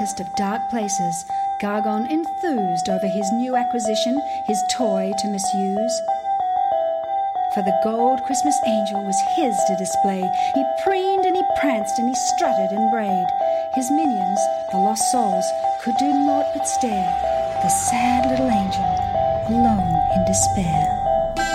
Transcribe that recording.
darkest of dark places, Gargon enthused over his new acquisition, his toy to misuse. For the gold Christmas angel was his to display. He preened and he pranced and he strutted and brayed. His minions, the lost souls, could do naught but stare. The sad little angel, alone in despair.